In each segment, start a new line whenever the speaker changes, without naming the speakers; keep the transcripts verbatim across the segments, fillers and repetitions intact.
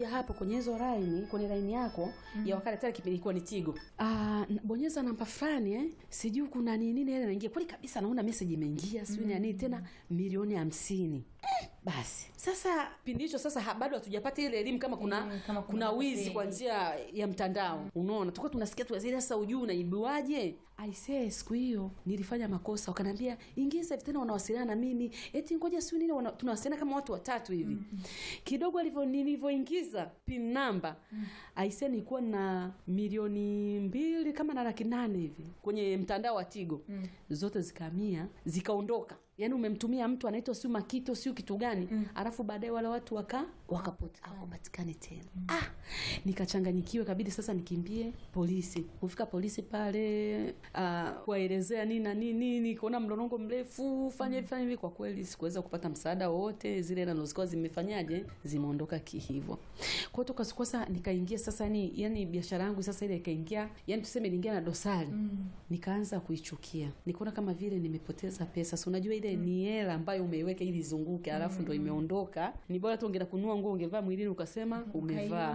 hapo kwenye hizo line, kwenye line yako mm. ya wakati tayari kipindi iko ni Tigo. Ah, bonyeza namba fulani eh. Sijui kuna nini nini ile inaingia. Kweli kabisa naona message imeingia, sio mm. nini tena milioni hamsini. Eh, basi. Sasa pindi hicho sasa bado hatujapata ile elimu kama kuna mm, kama kuna, kuna wizi kwa njia ya mtandao. Mm. Unaona, tulikuwa tunasikia tu zile sasa ujui unaibiwaje? I say siku hiyo nilifanya makosa, wakaniambia ingiza hivi tena wanawasiliana na mimi. Eti ngoja sio nini tunawasiliana kama watu watatu hivi. Mm -hmm. Kidogo alivyo nilivyoingiza pin number, mm. I say nilikuwa na milioni mbili kama na laki nane hivi kwenye mtandao wa Tigo. Mm. Zote zikamia, zikaondoka. Yaani umemtumia mtu anaitwa sio Makito sio kitu gani, mm. alafu baadaye wale watu waka wakapotea hawapatikani tena. Mm. Ah, nikachanganyikiwa kabidi sasa nikimbie polisi. Kufika polisi pale uh, kuelezea nini na nini nini, kuona mlolongo mrefu, fanya hivi mm. fanya hivi, kwa kweli sikuweza kupata msaada wote, zile na noziko zimefanyaje zimeondoka kihivyo. Kwa hiyo tukasikosa nikaingia sasa ni yani biashara yangu sasa ile ikaingia, yani tuseme iliingia na dosari. Mm. Nikaanza kuichukia. Nikaona kama vile nimepoteza pesa. So unajua ile mm. ni hela ambayo umeiweka ili izunguke alafu mm. ndo imeondoka. Ni bora tu ungeenda kununua nguo ungevaa mwilini ukasema umevaa.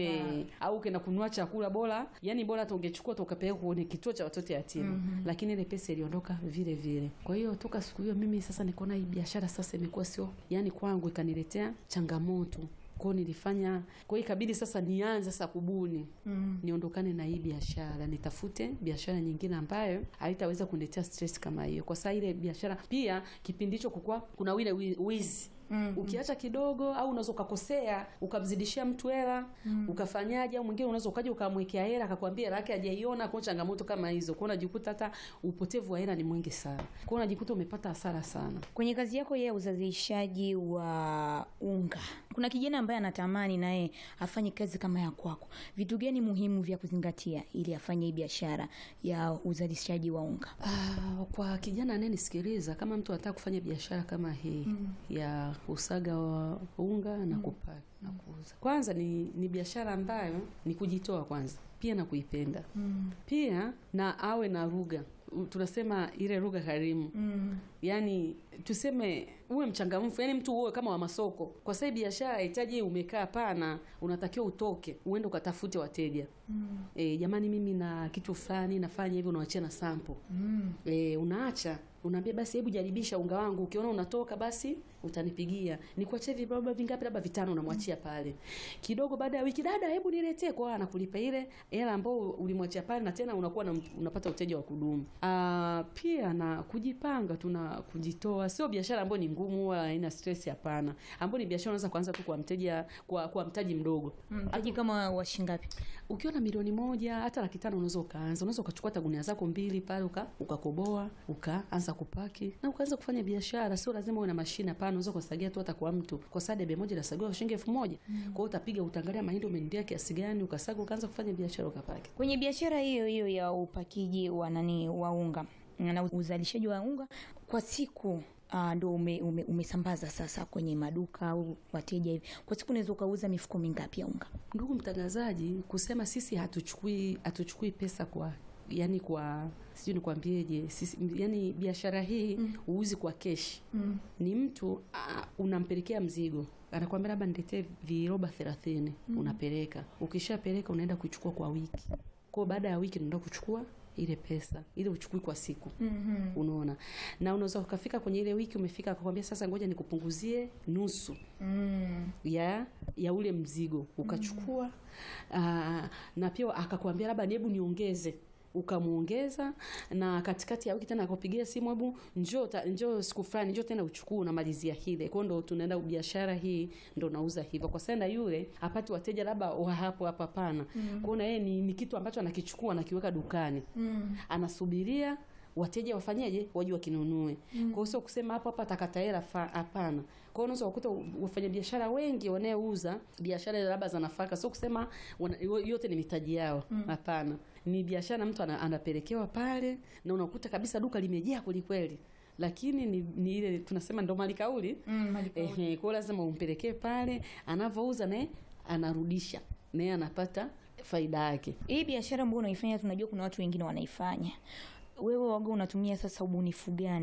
Au ukaenda kununua chakula bora, yani bora tu ungechukua tu ukapeleka kwenye kituo cha watoto yatima. Mm -hmm. Lakini ile pesa iliondoka vile vile. Kwa hiyo toka siku hiyo mimi sasa nikaona hii biashara sasa imekuwa sio, yani kwangu ikaniletea changamoto. Kwa nilifanya, kwa hiyo ikabidi sasa nianze sasa kubuni. Mm. Niondokane na hii biashara, nitafute biashara nyingine ambayo haitaweza kuniletea stress kama hiyo. Kwa sababu ile biashara pia kipindi hicho kukua kuna wile wizi. Mm -hmm. Ukiacha kidogo au unaweza ukakosea ukamzidishia mtu hela, mm. ukafanyaje, au mwingine unaweza ukaje ukamwekea hela akakwambia hela yake hajaiona. Kwa changamoto kama hizo, kwa unajikuta hata upotevu wa hela ni mwingi sana. Kwa unajikuta umepata hasara sana.
Kwenye kazi yako ya uzalishaji wa unga, kuna kijana ambaye anatamani naye afanye kazi kama ya kwako. Vitu gani muhimu vya kuzingatia ili afanye hii biashara ya uzalishaji wa unga?
Ah, kwa kijana anayenisikiliza, kama mtu anataka kufanya biashara kama hii mm. ya usaga wa unga na mm. kupaka na kuuza, kwanza ni ni biashara ambayo ni kujitoa kwanza, pia na kuipenda. Mm. Pia na awe na lugha, tunasema ile lugha karimu. Mm. Yaani tuseme uwe mchangamfu, yani mtu uwe kama wa masoko. Kwa sababu biashara haihitaji umekaa pana, unatakiwa utoke uende ukatafute wateja. Mm. Eh, jamani mimi na kitu fulani nafanya hivi, unaachia na sample. Mm. Eh, unaacha unaambia basi hebu jaribisha unga wangu, ukiona unatoka basi utanipigia. Nikuachie vibaba vingapi, labda vitano, unamwachia pale. Kidogo baada ya wiki, dada hebu niletee, kwa anakulipa ile hela ambayo ulimwachia pale, na tena unakuwa na, unapata uteja wa kudumu. Ah, pia na kujipanga, tuna kujitoa. Sio biashara ambayo ni ngumu wala haina stress, hapana. Ambayo ni biashara unaweza kuanza tu kwa mteja kwa kwa mtaji mdogo.
Mtaji kama wa shilingi ngapi?
Ukiona milioni moja hata laki tano unaweza ukaanza. Unaweza ukachukua hata gunia zako mbili pale uka ukakoboa, ukaanza kupaki na ukaanza kufanya biashara. Sio lazima uwe na mashine, hapana. Unaweza kusagia tu hata kwa mtu. Kwa sababu debe moja inasagwa shilingi elfu moja. Mm. Kwa hiyo utapiga, utaangalia mahindi umeendia kiasi gani, ukasaga, ukaanza kufanya biashara, ukapaki.
Kwenye biashara hiyo hiyo ya upakiji wa nani wa unga na uzalishaji wa unga kwa siku, Uh, ndo ume, ume, umesambaza sasa kwenye maduka au wateja hivi, kwa siku unaweza ukauza mifuko mingapi ya unga?
Ndugu mtangazaji, kusema sisi hatuchukui hatuchukui pesa kwa, yani kwa sijui nikwambieje, sisi yani biashara hii mm. uuzi kwa keshi. Mm. Ni mtu uh, unampelekea mzigo, anakuambia labda niletee viroba thelathini. Mm. Unapeleka, ukishapeleka unaenda kuchukua kwa wiki. Kwa baada ya wiki unaenda kuchukua ile pesa ile uchukui kwa siku. Mm -hmm. Unaona, na unaweza ukafika kwenye ile wiki umefika akakwambia sasa ngoja nikupunguzie nusu mm. ya ya ule mzigo ukachukua. Mm -hmm. uh, na pia akakwambia labda hebu niongeze, ukamuongeza, na katikati ya wiki tena akakupigia simu, hebu njoo njoo siku fulani, njoo tena uchukue, unamalizia hile. Kwa ndo tunaenda biashara hii, ndo nauza hivyo. Kwa sababu yule apati wateja labda wa hapo hapa pana. Mm. Kwa na yeye ni, ni kitu ambacho anakichukua na kiweka dukani. Mm. Anasubiria wateja wafanyaje, waje wakinunue. Mm. Kwa hiyo sio kusema hapo hapa atakata hela, hapana. Kwa hiyo unaweza kukuta wafanya biashara wengi wanaouza biashara labda za nafaka, sio kusema wana, yote ni mitaji yao, hapana. Mm. Ni biashara mtu anapelekewa pale na unakuta kabisa duka limejaa kweli kweli. Lakini ni, ni ile tunasema ndo mali kauli. Mm, mali kauli. Eh, kwa lazima umpelekee pale, anavouza naye anarudisha, naye anapata faida yake.
Hii biashara ambayo unaifanya tunajua kuna watu wengine wanaifanya. Wewe waga unatumia sasa ubunifu gani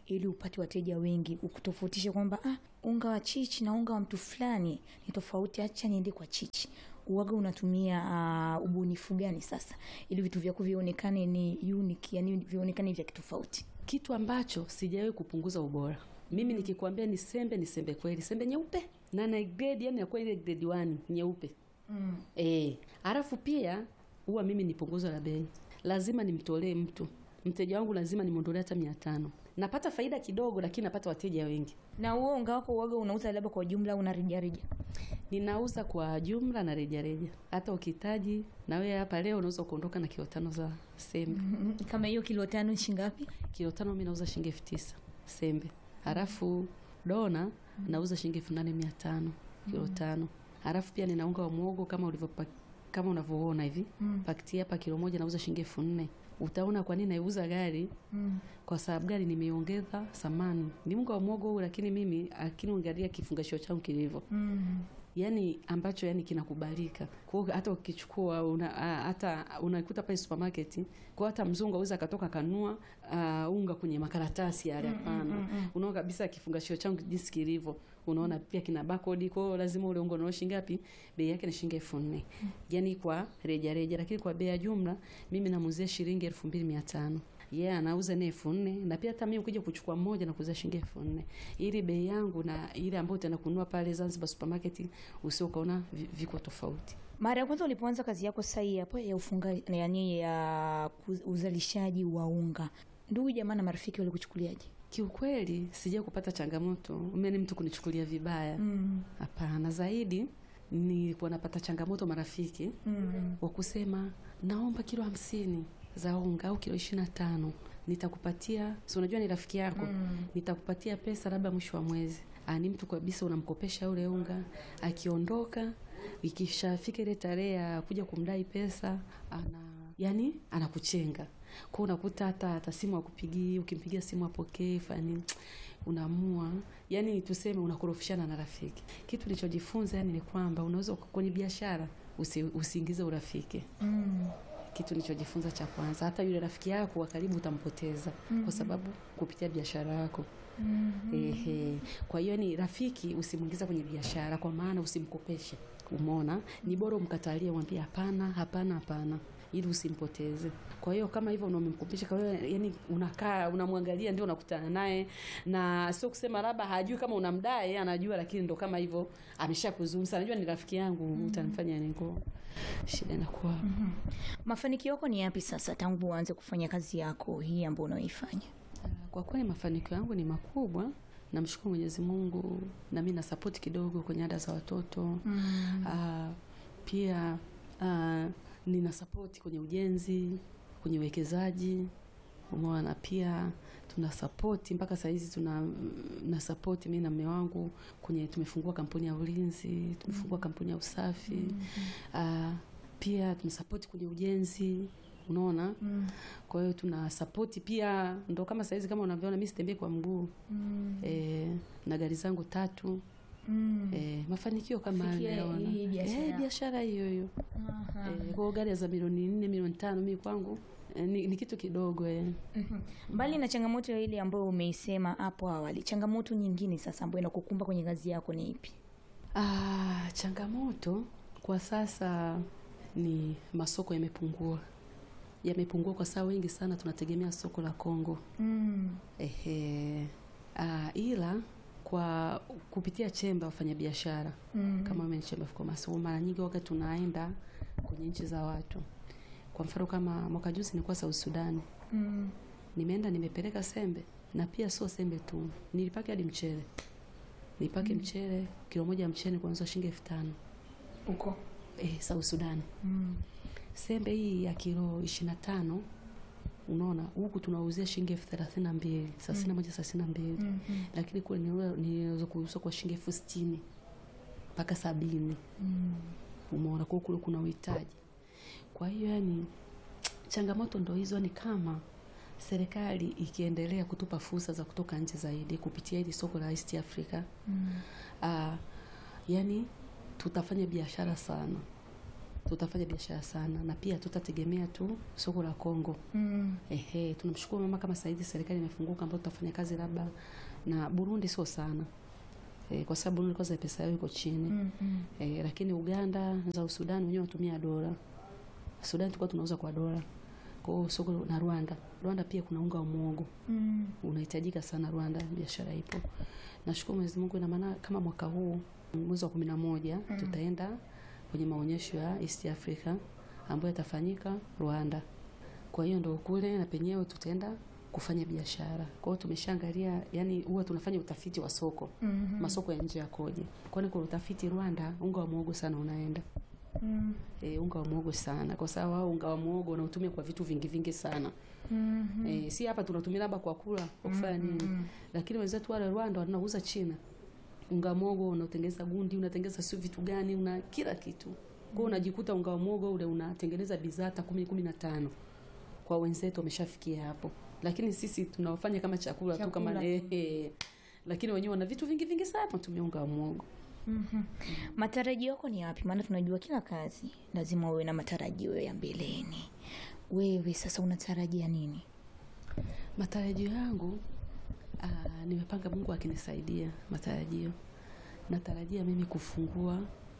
ili upate wateja wengi, ukutofautishe kwamba ah, unga wa chichi na unga wa mtu fulani ni tofauti, acha niende kwa chichi. Uwaga unatumia uh, ubunifu gani sasa ili vitu vyako vionekane ni unique, yani vionekane vya kitofauti?
Kitu ambacho sijawahi kupunguza ubora. Mimi nikikwambia ni sembe, ni sembe kweli, sembe nyeupe. Na na grade yani ya kwa ile grade one nyeupe. Mm. Eh, alafu pia huwa mimi nipunguza la bei. Lazima nimtolee mtu. Mteja wangu lazima nimondolee hata mia tano. Napata faida kidogo lakini napata wateja wengi.
Na huo unga wako uwaga unauza labda kwa jumla au na reja reja?
Ninauza kwa jumla na reja reja. Hata ukihitaji na wewe hapa leo unaweza kuondoka na kilo tano za sembe.
Mm-hmm. Kama hiyo kilo tano shilingi ngapi?
Kilo tano mimi nauza shilingi elfu tisa sembe. Halafu dona mm. nauza shilingi elfu nane mia tano kilo tano. Halafu pia nina unga wa muhogo kama ulivyo kama unavyoona hivi. Mm. Pakiti hapa kilo moja nauza shilingi elfu nne. Utaona kwa nini naiuza gari? Mm. Kwa sababu gari nimeongeza thamani. Ni unga wa muhogo huu lakini mimi akini ungalia kifungashio changu kilivyo. Mm. Yani ambacho yani kinakubalika. Kwa hiyo hata ukichukua una, hata unaikuta pale supermarket, kwa hata mzungu aweza katoka kanua uh, unga kwenye makaratasi yale hapana. Mm, mm, mm. Unaona kabisa kifungashio changu jinsi kilivyo. Unaona pia kina barcode, kwa hiyo lazima ule unga unao shilingi ngapi? Bei yake ni shilingi elfu nne. Mm. Yani kwa reja reja, lakini kwa bei ya jumla mimi namuuzia shilingi elfu mbili mia tano. Yeye yeah, anauza ni elfu nne na pia hata mimi ukija kuchukua mmoja na kuuza shilingi elfu nne. Ili bei yangu na ile ambayo utaenda kununua pale Zanzibar supermarket usio kaona viko tofauti.
Mara ya kwanza ulipoanza kazi yako sasa hii hapo ya ufunga yani ya uzalishaji wa unga, ndugu jamaa na marafiki walikuchukuliaje?
Kiukweli sija kupata changamoto, mimi mtu kunichukulia vibaya. Hapana, mm. zaidi nilikuwa napata changamoto marafiki mm. wa kusema naomba kilo hamsini za unga au kilo ishirini na tano nitakupatia, si unajua ni rafiki yako, mm. nitakupatia pesa labda mwisho wa mwezi. Ah, ni mtu kabisa unamkopesha ule unga, akiondoka ikishafika ile tarehe ya kuja kumdai pesa ana yani anakuchenga. Kwa unakuta hata hata simu akupigia, ukimpigia simu apokee fani unaamua yani tuseme unakorofishana na rafiki. Kitu nilichojifunza yani ni kwamba unaweza kwenye biashara usi, usiingize urafiki. Mm. Kitu nilichojifunza cha kwanza, hata yule rafiki yako wa karibu utampoteza mm-hmm. kwa sababu kupitia biashara yako. Mm-hmm. Ehe. Kwa hiyo ni rafiki usimuingiza kwenye biashara, kwa maana usimkopeshe. Umeona? Ni bora umkatalie, mwambie hapana, hapana, hapana ili usimpoteze. Kwa hiyo kama hivyo unamkopesha, kwa hiyo yani unakaa unamwangalia ndio unakutana naye, na sio kusema labda hajui kama unamdai, anajua lakini ndo kama hivyo ameshakuzungumza, anajua ni rafiki yangu, mm-hmm. utanifanya niko shida na kwa.
Mm-hmm. Mafanikio yako ni yapi sasa tangu uanze kufanya kazi yako hii ambayo unaifanya?
Kwa kweli mafanikio yangu ni makubwa. Namshukuru Mwenyezi Mungu, na mimi na support kidogo kwenye ada za watoto. Mm-hmm. Uh, pia uh, nina support kwenye ujenzi, kwenye uwekezaji. Umeona, pia tuna support mpaka saa hizi tuna na support mimi na mume wangu kwenye tumefungua kampuni ya ulinzi, tumefungua mm. kampuni ya usafi. Mm-hmm. Uh, pia tunasupport kwenye ujenzi, unaona? Mm. Kwa hiyo tuna support pia, ndo kama saa hizi kama unavyoona mimi sitembei kwa mguu. Mm. Eh, na gari zangu tatu. Mm. Eh, mafanikio kama hayo. Eh, biashara hiyo hiyo. Aha. Eh, kwa gari za milioni nne, milioni tano mimi kwangu eh, ni, ni kitu kidogo eh.
Mhm. Mbali na changamoto ile ambayo umeisema hapo awali, changamoto nyingine sasa ambayo inakukumba kwenye kazi yako ni ipi?
Ah, changamoto kwa sasa ni masoko yamepungua. Yamepungua kwa sababu wengi sana tunategemea soko la Kongo. Mm. Ehe. Ah, ila kwa kupitia chemba wafanya biashara mm. kama mimi chemba of commerce, mara nyingi wakati tunaenda kwenye nchi za watu. Kwa mfano kama mwaka juzi nilikuwa South Sudan. Mm. Nimeenda nimepeleka sembe, na pia sio sembe tu. Nilipaka hadi mchele. Nilipake mm. mchele, kilo moja ya mchele kuanzia shilingi elfu tano.
Uko
eh South Sudan. Mm. Sembe hii ya kilo ishirini na tano unaona huku tunauzia shilingi elfu thelathini na mbili, thelathini na moja, thelathini na mbili. Mm-hmm. Lakini kule niweza kuuza kwa shilingi elfu sitini mpaka sabini. Mm. Umeona kwa kule kuna uhitaji. Kwa hiyo yani changamoto ndo hizo, ni kama serikali ikiendelea kutupa fursa za kutoka nje zaidi kupitia hili soko la East Africa. Mm. Ah, yani tutafanya biashara sana. tutafanya biashara sana, na pia tutategemea tu soko la Kongo.
Mm.
Ehe, tunamshukuru mama kama saizi serikali imefunguka ambapo tutafanya kazi labda na Burundi, sio sana. E, kwa sababu Burundi kwanza pesa yao iko chini.
Mm. Mm.
E, lakini Uganda za Sudan wenyewe wanatumia dola. Sudan tulikuwa tunauza kwa dola. Kwa hiyo soko na Rwanda. Rwanda pia kuna unga wa muhogo.
Mm.
Unahitajika sana Rwanda, biashara ipo. Nashukuru Mwenyezi Mungu, ina maana kama mwaka huu mwezi wa kumi na moja mm. tutaenda kwenye maonyesho ya East Africa ambayo yatafanyika Rwanda. Kwa hiyo ndio kule na penyewe tutaenda kufanya biashara. Kwa hiyo tumeshaangalia, yani huwa tunafanya utafiti wa soko. Mm-hmm. Masoko ya nje yakoje. Kwani kwa utafiti Rwanda unga wa muhogo sana unaenda. Mm. E, unga wa muhogo sana. Kwa sababu wao unga wa muhogo unautumia kwa vitu vingi vingi sana. Mm-hmm. E, si hapa tunatumia labda kwa kula, kwa kufanya nini. Mm-hmm. Lakini wenzetu wale Rwanda wanauza China. Unga muhogo unatengeneza gundi, unatengeneza sio vitu gani, una kila kitu. Kwa hiyo unajikuta unga wa muhogo ule unatengeneza bidhaa hata kumi kumi na tano. Kwa wenzetu wameshafikia hapo. Lakini sisi tunawafanya kama chakula, chakula tu kama eh, eh. Lakini wenyewe wana vitu vingi vingi sana tumia unga wa muhogo.
Mhm. Matarajio yako ni yapi? Maana tunajua kila kazi lazima uwe na matarajio ya mbeleni. Wewe sasa unatarajia nini?
Matarajio yangu aa, nimepanga Mungu akinisaidia matarajio. Natarajia mimi kufungua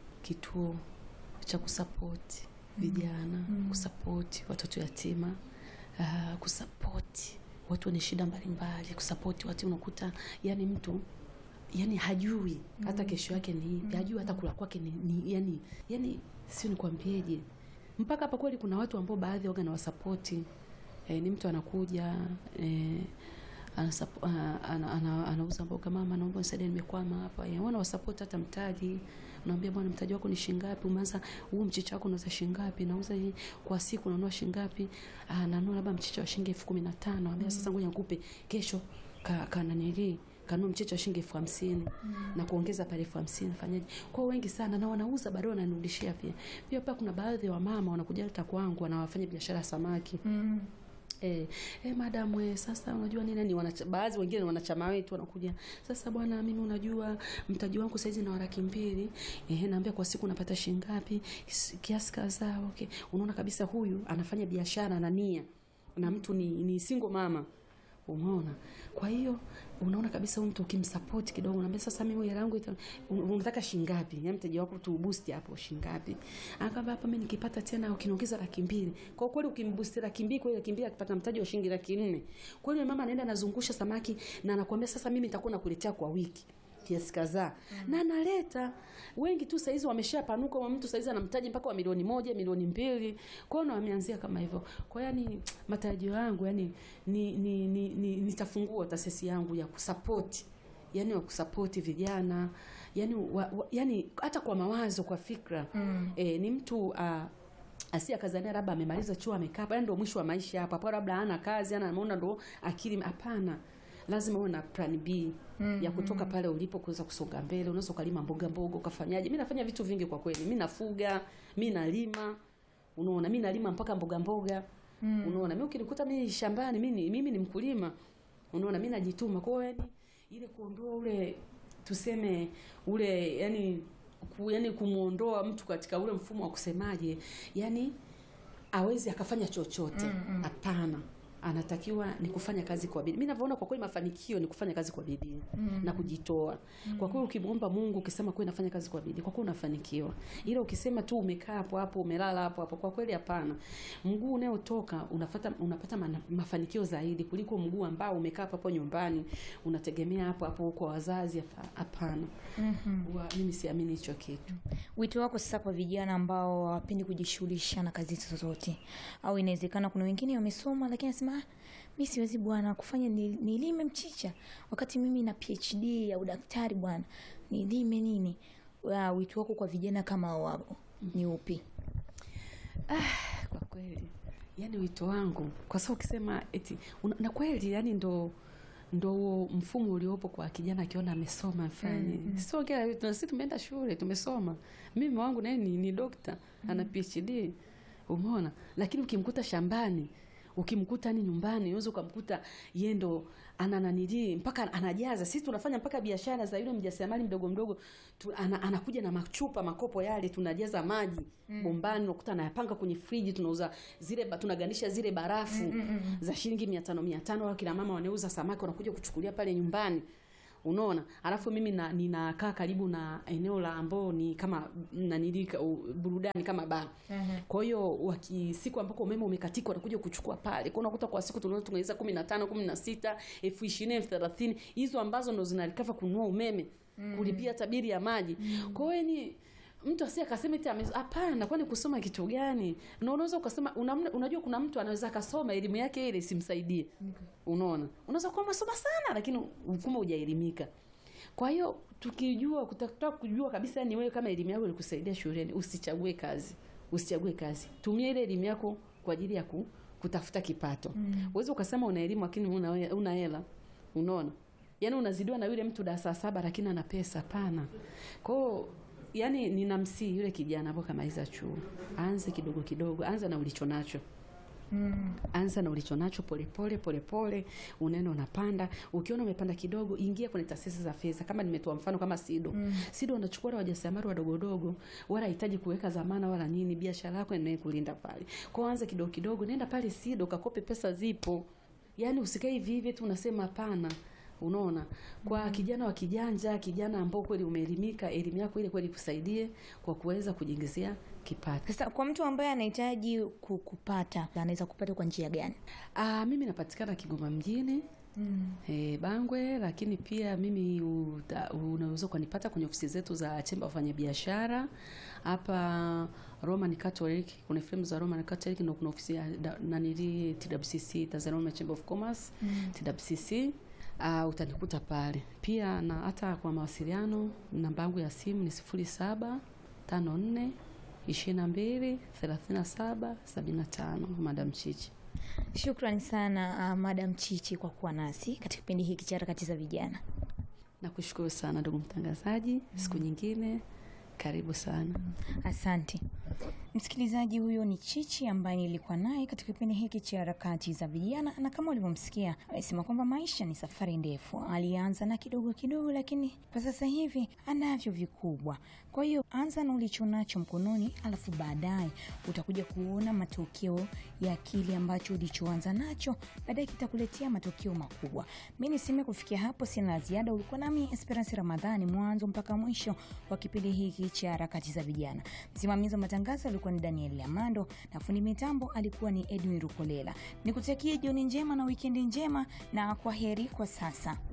kituo cha kusupport vijana, mm. kusupport watoto yatima, uh, kusupport watu wenye shida mbalimbali, kusupport watu unakuta yani mtu yani hajui mm. hata kesho yake ni ipi, mm. hajui hata kula kwake ni, ni yani yani sio nikwambieje. Mpaka hapa kweli kuna watu ambao baadhi waga na wasapoti. E, ni mtu anakuja e, anauza ana, ana, ana mboga, mama naomba nisaidie nimekwama hapa. E, wana wasupport hata mtaji. Unaambia bwana mtaji wako ni shilingi ngapi? Umeanza huu mchicha wako unauza shilingi ngapi? Nauza hii kwa siku unanunua shilingi ngapi? Ah, nanunua labda mchicha wa shilingi elfu kumi na tano. Anambia sasa ngoja nikupe kesho ka kana nili kanunua mchicha wa shilingi elfu hamsini mm. na kuongeza pale elfu hamsini fanyaje? Kwa wengi sana na wanauza bado wananirudishia pia. Pia hapa kuna baadhi ya mama wanakuja hata kwangu wanawafanya biashara ya samaki. Mm. Eh, eh madam we sasa unajua nini nani wanacha, baadhi wengine wanachama wetu wanakuja. Sasa bwana mimi unajua mtaji wangu saizi na laki mbili. Eh naambia kwa siku unapata shilingi ngapi? Kiasi kadhaa. Okay. Unaona kabisa huyu anafanya biashara na nia. Na mtu ni ni single mama. Umeona? Kwa hiyo unaona kabisa huyu mtu ukimsupport kidogo unaambia sasa mimi hela yangu unataka shilingi ngapi? Yaani mteja wako tu boost hapo shilingi ngapi? Akamba hapa mimi nikipata tena ukiniongeza laki mbili. Kwa kweli ukimboost laki mbili kwa ile laki mbili akipata mtaji wa shilingi laki nne. Kwa hiyo mama anaenda anazungusha samaki na anakuambia sasa mimi nitakuwa nakuletea kwa wiki kiasi kadhaa. Mm. Na analeta wengi tu saizi wameshapanuka, wa mtu saizi anamtaji mpaka wa milioni moja, milioni mbili. Kwa hiyo wameanzia kama hivyo. Kwa yani matarajio yangu yani ni ni ni, ni nitafungua taasisi yangu ya kusupport. Yani wa kusupport vijana, yani wa, wa, yani hata kwa mawazo, kwa fikra. Mm. E, ni mtu uh, Asia Kazania labda amemaliza chuo amekaa hapa ndio mwisho wa maisha hapa. Hapo labda hana kazi, ana anaona ndo akili, hapana. Lazima uwe na plan B mm-hmm. ya kutoka pale ulipo kuweza kusonga mbele. Unaweza kulima mboga mboga ukafanyaje? Mimi nafanya vitu vingi kwa kweli. Mimi nafuga, mimi nalima. Unaona, mimi nalima mpaka mboga mboga. Mm. Unaona, mimi ukinikuta mimi shambani, mimi mimi ni mkulima. Unaona, mimi najituma. Kwa hiyo yani ile kuondoa ule tuseme ule yani ku, yani kumuondoa mtu katika ule mfumo wa kusemaje, yani awezi akafanya chochote. Hapana. Mm-hmm. Anatakiwa ni kufanya kazi kwa bidii. Mimi ninavyoona kwa kweli mafanikio ni kufanya kazi kwa bidii mm. na kujitoa. Mm. Kwa kweli ukimwomba Mungu ukisema kweli nafanya kazi kwa bidii, kwa kweli unafanikiwa. Ila ukisema tu umekaa hapo hapo, umelala hapo hapo, kwa kweli hapana. Mguu unaotoka unapata unapata man, mafanikio zaidi kuliko mguu ambao umekaa hapo nyumbani unategemea hapo hapo kwa wazazi, hapana. Mhm. Mimi siamini hicho kitu.
Wito wako sasa kwa vijana ambao hawapendi kujishughulisha na kazi zozote, au inawezekana kuna wengine wamesoma lakini nasema mimi siwezi bwana kufanya nilime mchicha wakati mimi na P H D ya udaktari bwana, nilime nini? Wow, wito wako kwa vijana kama wao ni upi?
Ah, kwa kweli yani wito wangu kwa sababu ukisema eti una, na kweli yani ndo ndo mfumo uliopo kwa kijana akiona amesoma mfanye. Mm-hmm. Sio kila sisi tumeenda shule tumesoma. Mimi wangu naye ni, ni dokta, mm-hmm. ana P H D. Umeona? Lakini ukimkuta shambani ukimkuta ni nyumbani unaweza kumkuta yeye ndo anananili mpaka anajaza. Sisi tunafanya mpaka biashara za yule mjasiriamali mdogo mdogo tu, ana, anakuja na machupa makopo yale tunajaza maji mm. bombani, unakuta anayapanga kwenye friji, tunauza zile tunagandisha zile barafu mm, mm, mm. za shilingi mia tano mia tano. Wao kina mama wanauza samaki wanakuja kuchukulia pale nyumbani. Unaona? Alafu mimi na ninakaa karibu na eneo la ambao ni kama nanilika burudani kama bar. Uh-huh. Kwa hiyo waki siku ambako umeme umekatika wanakuja kuchukua pale. Kwa unakuta kwa siku tunaweza tungeza kumi na tano, kumi na sita, elfu ishirini, elfu thelathini. Hizo ambazo ndo zinalikafa kununua umeme, mm. kulipia tabiri ya maji. Mm. Kwa hiyo ni mtu asiye akasema eti hapana kwani kusoma kitu gani? Na unaweza ukasema una, unajua kuna mtu anaweza akasoma elimu yake ile isimsaidie. Okay. Unaona? Unaweza kuwa umesoma sana lakini mfumo hujaelimika. Kwa hiyo tukijua kutafuta kujua kabisa ni wewe kama elimu yako ilikusaidia shuleni, usichague kazi. Usichague kazi. Tumia ile elimu yako kwa ajili ya ku, kutafuta kipato. Mm. Uweze ukasema una elimu lakini una una hela. Unaona? Yaani unazidiwa na yule mtu darasa saba lakini ana pesa pana. Kwa hiyo yani ninamsii yule kijana hapo kama hizo chuo. Anze kidogo kidogo, anza na ulicho nacho. Mm. Anza na ulicho nacho pole pole pole pole, unaenda unapanda. Ukiona umepanda kidogo, ingia kwenye taasisi za fedha. Kama nimetoa mfano kama Sido. Mm. Sido wanachukua wajasiriamali wadogo dogo, wala hitaji kuweka zamana wala nini, biashara yako inaye kulinda pale. Kwa anza kidogo kidogo, nenda pale Sido kakope, pesa zipo. Yaani usikae hivi hivi tu unasema hapana. Unaona? Kwa mm. kijana wa kijanja, kijana ambao kweli umeelimika, elimu yako ile kweli kusaidie kwa kuweza kujiingizia kipato.
Sasa kwa mtu ambaye anahitaji kupata, anaweza kupata kwa njia gani?
Ah, mimi napatikana Kigoma mjini. Mm. Eh, Bangwe, lakini pia mimi unaweza kunipata kwenye ofisi zetu za chemba wafanya biashara hapa Roman Catholic. Kuna frame za Roman Catholic na kuna ofisi ya nanili T W C C, Tanzania Chamber of Commerce. Mm. T W C C. Uh, utanikuta pale. Pia na hata kwa mawasiliano namba yangu ya simu ni sifuri saba tano nne ishirini na mbili thelathini na saba sabini na tano. Madam Chichi.
Shukrani sana uh, Madam Chichi kwa kuwa nasi katika kipindi hiki cha Harakati za Vijana.
Nakushukuru sana ndugu mtangazaji. Mm. Siku nyingine karibu sana.
Asante. Msikilizaji, huyo ni Chichi ambaye nilikuwa naye katika kipindi hiki cha Harakati za Vijana, na kama ulivyomsikia amesema kwamba maisha ni safari ndefu. Alianza na kidogo kidogo lakini kwa sasa hivi anavyo vikubwa. Kwa hiyo anza na ulicho nacho mkononi, alafu baadaye utakuja kuona matokeo ya kile ambacho ulichoanza nacho, baadaye kitakuletea matokeo makubwa. Mimi niseme kufikia hapo sina ziada. Ulikuwa nami Esperance Ramadhani mwanzo mpaka mwisho wa kipindi hiki cha Harakati za Vijana. Msimamizi wa matangazo alikuwa ni Daniel Amando na fundi mitambo alikuwa ni Edwin Rukolela. Nikutakie jioni njema na weekend njema na kwaheri kwa sasa.